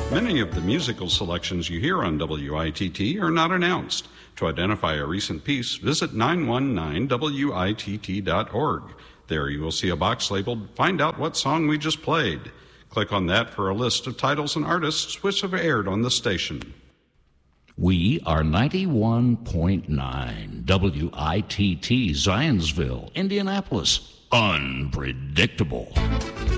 Many of the musical selections you hear on WITT are not announced. To identify a recent piece, visit 919witt.org. There you will see a box labeled Find Out What Song We Just Played. Click on that for a list of titles and artists which have aired on the station. We are 91.9 WITT, Zionsville, Indianapolis. Unpredictable.